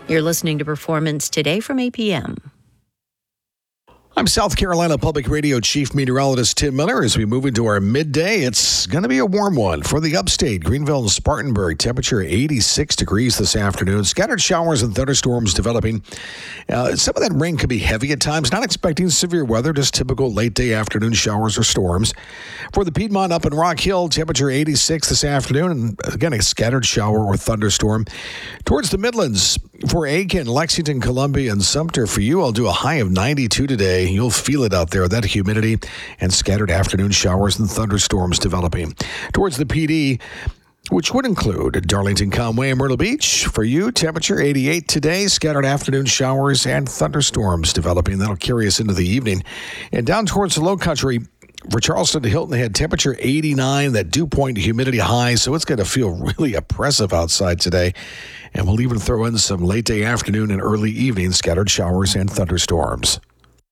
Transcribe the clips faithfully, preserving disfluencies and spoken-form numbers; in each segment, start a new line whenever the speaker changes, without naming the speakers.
You're listening to Performance Today from A P M.
I'm South Carolina Public Radio Chief Meteorologist Tim Miller. As we move into our midday, it's going to be a warm one for the upstate. Greenville and Spartanburg, temperature eighty-six degrees this afternoon. Scattered showers and thunderstorms developing. Uh, some of that rain could be heavy at times. Not expecting severe weather, just typical late day afternoon showers or storms. For the Piedmont up in Rock Hill, temperature eighty-six this afternoon. And again, a scattered shower or thunderstorm. Towards the Midlands, for Aiken, Lexington, Columbia, and Sumter, for you, I'll do a high of ninety-two today. You'll feel it out there, that humidity and scattered afternoon showers and thunderstorms developing. Towards the P D, which would include Darlington, Conway, and Myrtle Beach. For you, temperature eighty-eight today, scattered afternoon showers and thunderstorms developing. That'll carry us into the evening. And down towards the Low Country, for Charleston to Hilton Head, temperature eighty-nine, that dew point humidity high, so it's going to feel really oppressive outside today. And we'll even throw in some late day afternoon and early evening scattered showers and thunderstorms.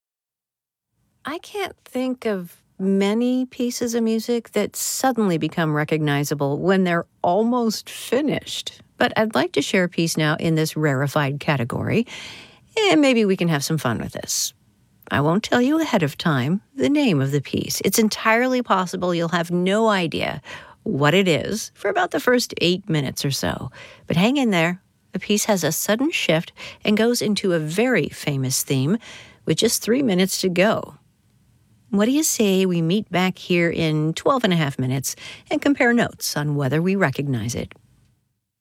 I can't think of many pieces of music that suddenly become recognizable when they're almost finished. But I'd like to share a piece now in this rarefied category, and maybe we can have some fun with this. I won't tell you ahead of time the name of the piece. It's entirely possible you'll have no idea what it is for about the first eight minutes or so. But hang in there. The piece has a sudden shift and goes into a very famous theme with just three minutes to go. What do you say we meet back here in twelve and a half minutes and compare notes on whether we recognize it?